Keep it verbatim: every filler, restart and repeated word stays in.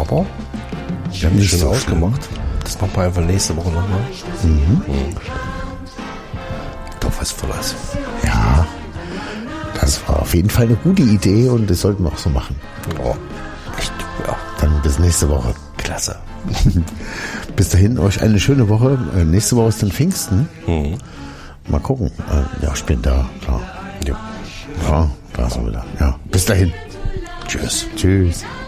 Aber wir haben nicht schön so ausgemacht. Das machen wir einfach nächste Woche nochmal. Mhm. Mhm. Doch was Volles. Ja, das war auf jeden Fall eine gute Idee und das sollten wir auch so machen. Oh, echt, ja. Dann bis nächste Woche. Klasse. Bis dahin, euch eine schöne Woche. Äh, nächste Woche ist dann Pfingsten. Mhm. Mal gucken. Äh, ja, ich bin da. Klar. Ja. Ja, da sind wir da. Ja, bis dahin. Tschüss. Tschüss.